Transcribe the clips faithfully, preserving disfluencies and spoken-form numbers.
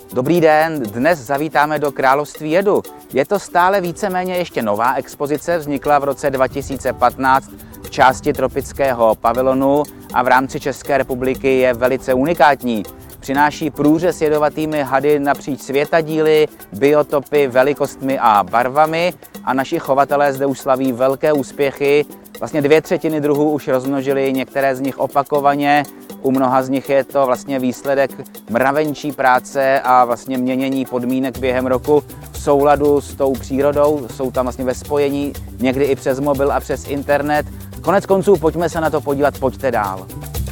Dobrý den, dnes zavítáme do Království jedu. Je to stále víceméně ještě nová expozice, vznikla v roce dva tisíce patnáct v části tropického pavilonu a v rámci České republiky je velice unikátní. Přináší průřez jedovatými hady napříč světadíly, biotopy, velikostmi a barvami a naši chovatelé zde už slaví velké úspěchy. Vlastně dvě třetiny druhů už rozmnožili, některé z nich opakovaně. U mnoha z nich je to vlastně výsledek mravenčí práce a vlastně měnění podmínek během roku v souladu s tou přírodou. Jsou tam vlastně ve spojení, někdy i přes mobil a přes internet. Konec konců pojďme se na to podívat, pojďte dál.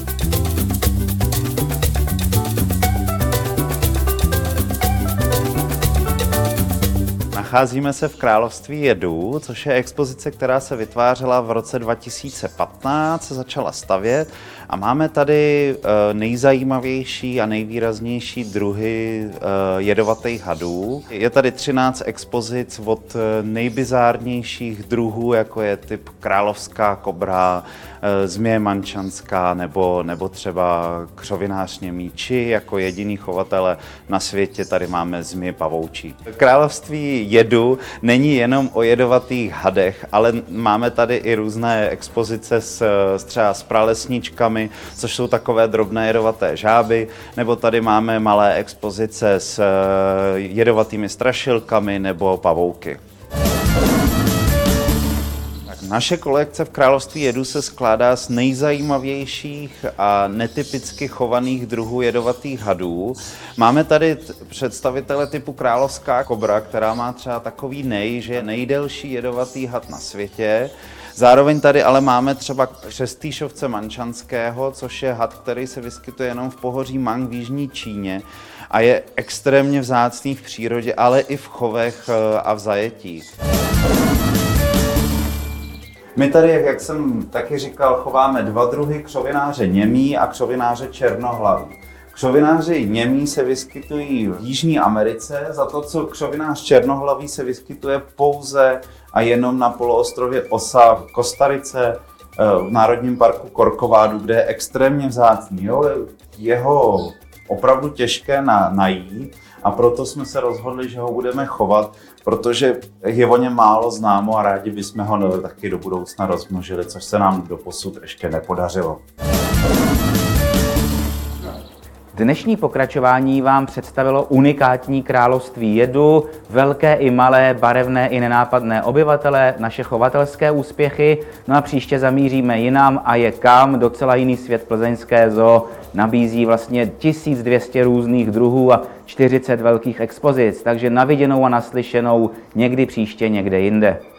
Nacházíme se v Království jedu, což je expozice, která se vytvářela v roce dva tisíce patnáct, začala stavět a máme tady nejzajímavější a nejvýraznější druhy jedovatých hadů. Je tady třináct expozic od nejbizárnějších druhů, jako je typ královská kobra, zmije mančanská nebo, nebo třeba křovinář němý, či jako jediný chovatele na světě tady máme zmije pavoučí. Království jedu není jenom o jedovatých hadech, ale máme tady i různé expozice s, s třeba s pralesničkami, což jsou takové drobné jedovaté žáby, nebo tady máme malé expozice s jedovatými strašilkami nebo pavouky. Naše kolekce v Království jedu se skládá z nejzajímavějších a netypicky chovaných druhů jedovatých hadů. Máme tady představitele typu královská kobra, která má třeba takový nej, že je nejdelší jedovatý had na světě. Zároveň tady ale máme třeba křestýšovce mančanského, což je had, který se vyskytuje jenom v pohoří Mang v jižní Číně a je extrémně vzácný v přírodě, ale i v chovech a v zajetí. My tady, jak jsem taky říkal, chováme dva druhy křovináře němý a křovináře černohlavý. Křovináři němí se vyskytují v Jižní Americe, za to, co křovinář černohlavý se vyskytuje pouze a jenom na poloostrově Osa v Kostarice, v Národním parku Corcovado, kde je extrémně vzácný. Jo? Jeho opravdu těžké na, najít a proto jsme se rozhodli, že ho budeme chovat, protože je o něm málo známo a rádi bychom ho taky do budoucna rozmnožili, což se nám doposud ještě nepodařilo. Dnešní pokračování vám představilo unikátní Království jedu, velké i malé, barevné i nenápadné obyvatele, naše chovatelské úspěchy. No a příště zamíříme jinam a je kam, docela jiný svět. Plzeňské zoo nabízí vlastně tisíc dvě stě různých druhů a čtyřicet velkých expozic, takže na viděnou a naslyšenou někdy příště někde jinde.